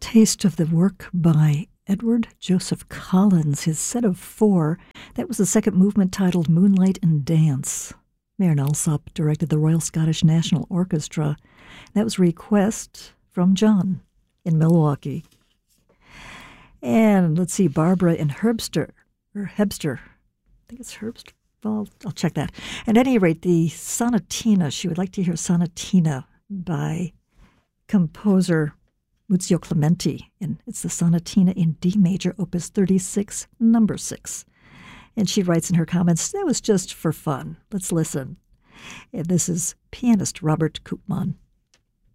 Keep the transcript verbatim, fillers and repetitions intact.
taste of the work by Edward Joseph Collins, his set of four. That was the second movement titled Moonlight and Dance. Marin Alsop directed the Royal Scottish National Orchestra. That was a request from John in Milwaukee. And let's see, Barbara in Herbster, or Hebster. I think it's Herbster. Well, I'll check that. At any rate, the Sonatina, she would like to hear Sonatina by composer Muzio Clementi. And it's the Sonatina in D major, opus thirty-six, number six. And she writes in her comments, that was just for fun. Let's listen. And this is pianist Robert Koopman.